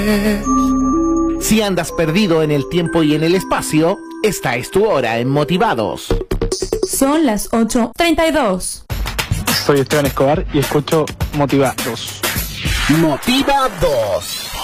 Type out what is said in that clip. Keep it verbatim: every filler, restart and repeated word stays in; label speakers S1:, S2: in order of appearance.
S1: Si andas perdido en el tiempo y en el espacio, esta es tu hora en Motivados.
S2: Son las ocho treinta y dos.
S3: Soy Esteban Escobar y escucho Motivados.
S1: Motivados.